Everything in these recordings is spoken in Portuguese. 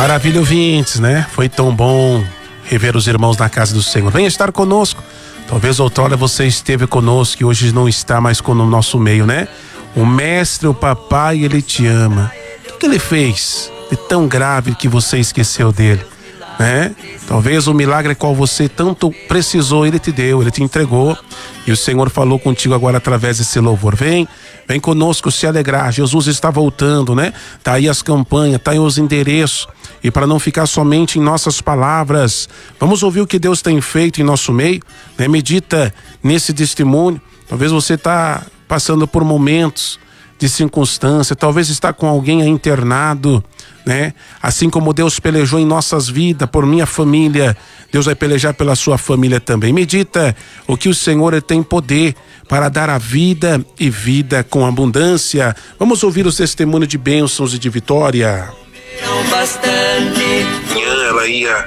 Maravilha, ouvintes, né? Foi tão bom rever os irmãos na casa do Senhor. Venha estar conosco. Talvez outrora você esteve conosco e hoje não está mais no nosso meio, né? O mestre, o papai, ele te ama. O que ele fez de tão grave que você esqueceu dele, né? Talvez o milagre qual você tanto precisou, ele te deu, ele te entregou. E o Senhor falou contigo agora através desse louvor. Vem conosco se alegrar. Jesus está voltando, né? Tá aí as campanhas, tá aí os endereços. E para não ficar somente em nossas palavras, vamos ouvir o que Deus tem feito em nosso meio, né? Medita nesse testemunho. Talvez você tá passando por momentos de circunstância, talvez está com alguém aí internado, né? Assim como Deus pelejou em nossas vidas, por minha família, Deus vai pelejar pela sua família também. Medita o que o Senhor tem poder para dar a vida e vida com abundância. Vamos ouvir os testemunhos de bênçãos e de vitória. Amanhã ela ia.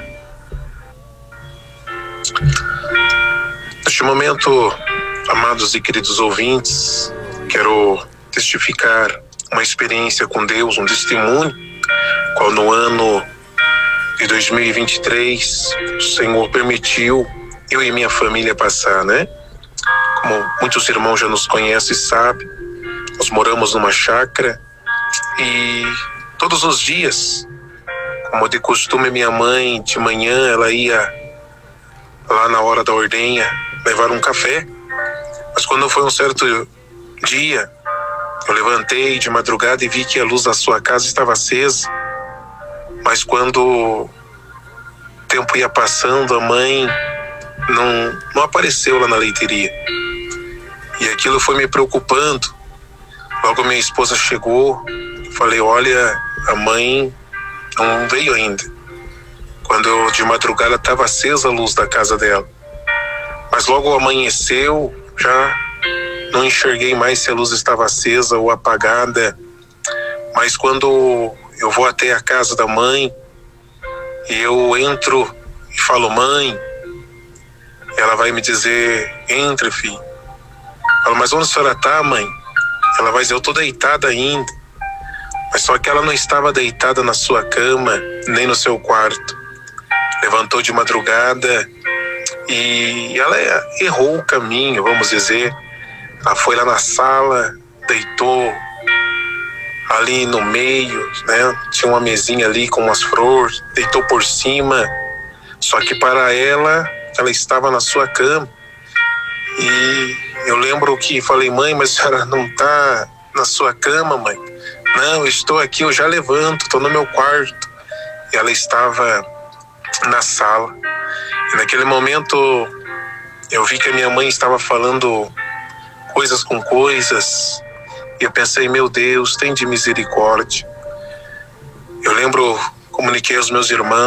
Neste momento, amados e queridos ouvintes, quero testificar uma experiência com Deus, um testemunho, qual no ano de 2023 o Senhor permitiu eu e minha família passar, né? Como muitos irmãos já nos conhecem e sabem, nós moramos numa chácara e todos os dias, como de costume, minha mãe de manhã ela ia lá na hora da ordenha levar um café. Mas quando foi um certo dia, eu levantei de madrugada e vi que a luz da sua casa estava acesa. Mas quando o tempo ia passando, a mãe não apareceu lá na leiteria. E aquilo foi me preocupando. Logo minha esposa chegou, falei, olha, a mãe não veio ainda. Quando eu, de madrugada, estava acesa a luz da casa dela. Mas logo amanheceu, já não enxerguei mais se a luz estava acesa ou apagada. Mas quando eu vou até a casa da mãe, e eu entro e falo, mãe, ela vai me dizer, entre, filho. Eu falo, mas onde a senhora está, mãe? Ela vai dizer, eu estou deitada ainda. Mas só que ela não estava deitada na sua cama, nem no seu quarto. Levantou de madrugada e ela errou o caminho, vamos dizer. Ela foi lá na sala, deitou ali no meio, né? Tinha uma mesinha ali com umas flores, deitou por cima. Só que para ela estava na sua cama. E eu lembro que falei, mãe, mas a senhora não está na sua cama, mãe? Não, eu estou aqui, eu já levanto, estou no meu quarto. E ela estava na sala. E naquele momento eu vi que a minha mãe estava falando coisas com coisas. E eu pensei, meu Deus, tem de misericórdia. Eu lembro, comuniquei aos meus irmãos,